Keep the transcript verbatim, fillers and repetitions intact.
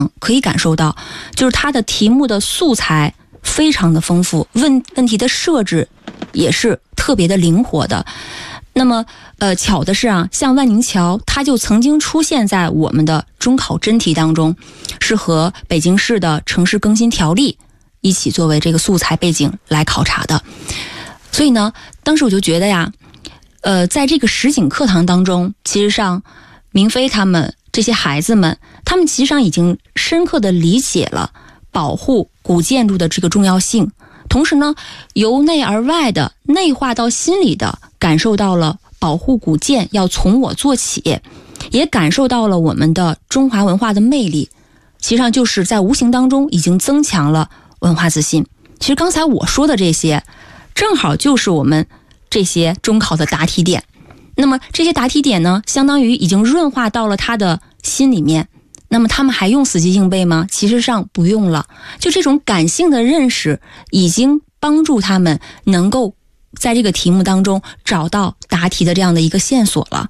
可以感受到，就是它的题目的素材非常的丰富，问问题的设置也是特别的灵活的。那么呃，巧的是啊，像万宁桥它就曾经出现在我们的中考真题当中，是和北京市的城市更新条例一起作为这个素材背景来考察的。所以呢，当时我就觉得呀，呃，在这个实景课堂当中，其实上明飞他们这些孩子们，他们其实上已经深刻的理解了保护古建筑的这个重要性，同时呢，由内而外的内化到心里的感受到了保护古建要从我做起，也感受到了我们的中华文化的魅力，其实上就是在无形当中已经增强了文化自信。其实刚才我说的这些正好就是我们这些中考的答题点，那么这些答题点呢，相当于已经润化到了他的心里面。那么他们还用死记硬背吗？其实上不用了，就这种感性的认识已经帮助他们能够在这个题目当中找到答题的这样的一个线索了。